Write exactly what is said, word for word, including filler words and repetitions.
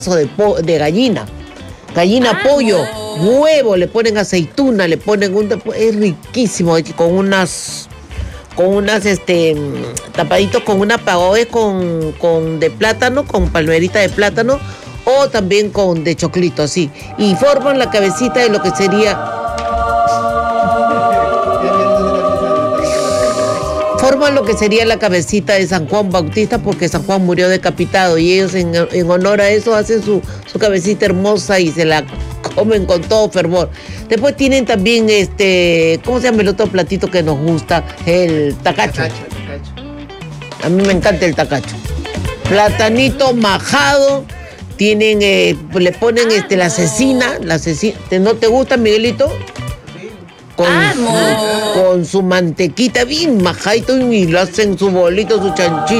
de, po de gallina, gallina, ah, pollo, no. huevo, le ponen aceituna, le ponen un... Es riquísimo, con unas... con unas, este, tapaditos con una pagoe con, con de plátano, con palmerita de plátano, o también con de choclito, así. Y forman la cabecita de lo que sería... Forman lo que sería la cabecita de San Juan Bautista, porque San Juan murió decapitado y ellos en, en honor a eso hacen su, su cabecita hermosa y se la comen con todo fervor. Después tienen también, este, ¿cómo se llama el otro platito que nos gusta? El tacacho. tacacho, tacacho. A mí me encanta el tacacho. Platanito majado, tienen, eh, le ponen ah, este, no. la cecina, la cecina. ¿No te gusta, Miguelito? Con, su, con su mantequita bien majadito y lo hacen su bolito, su chanchito.